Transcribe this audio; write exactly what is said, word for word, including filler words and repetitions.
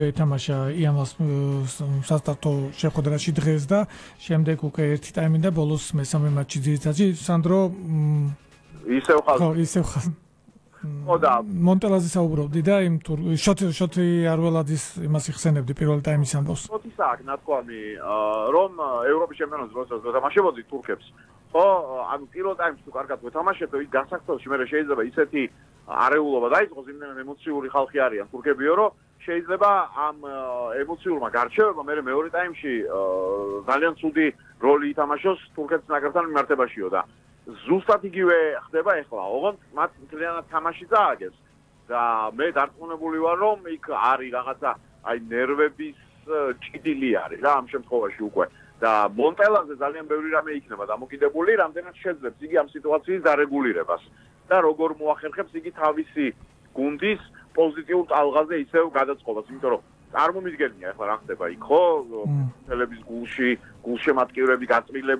ეთამაშა იამალს სასტარტო შეხვედრაში დღეს და შემდეგ უკვე ერთი ტაიმი და ბოლოს მესამე მატჩი ძირითადად სანდრო ისევ ხალხი ხო ისევ ხალხი ხო და მონტელაზე საუბრობდი და იმ შოთი შოთი არველაძის იმას იხსენებდი პირველ ტაიმის ამბავს. შოთის აქ ნათქვამი რომ ევროპის ჩემპიონატის დროს ვეთამაშებოდი თურქებს. ხო, ანუ პირველ ტაიმს თუ კარგად ვეთამაშებდო, ის გასახსოვში მე შეიძლება ისეთი არეულობა დაიწყოს, იმდენად ემოციური ხალხი არიან თურქებიო, რომ შეიძლება ამ ემოციურმა გარჩევებმა მე მეორე ტაიმში ძალიან ცუდი როლი ითამაშოს თურქეთის ნაკრებთან მიმართებაშიო და ზუსტად იგივე ხდება ეხლა. ოღონდ მათ მთლიანად თამაში წააგებს და მე დარწმუნებული ვარ, რომ იქ არის რაღაცა აი ნერვების ჭიდილი არის რა ამ შემთხვევაში უკვე. და მონტელაზე ძალიან ბევრი რამე იქნება დამოკიდებული, რამდენად შეძლებს იგი ამ სიტუაციის დარეგულირებას და როგორ მოახერხებს იგი თავისი გუნდის პოზიტიურ ტალღაზე ისევ გადაწყობას, იმიტომ რომ წარმომიდგენია ახლა რა ხდება იქ ხო? თელების გულში, გულშემატკივრები გაწმილებული